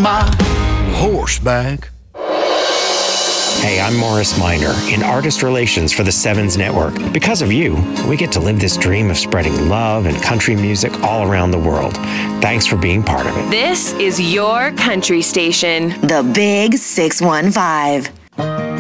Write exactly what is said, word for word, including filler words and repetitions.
my horseback. Hey, I'm Morris Minor in Artist Relations for the Sevens Network. Because of you, we get to live this dream of spreading love and country music all around the world. Thanks for being part of it. This is your country station. The Big six one five.